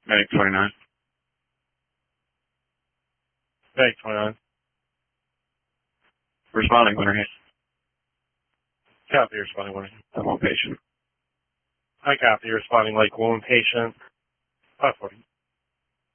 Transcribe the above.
Medic 29. Medic 29. Responding, Winter. Copy, responding, Winter. I'm on patient. I copy, responding, Lake 1, patient 540.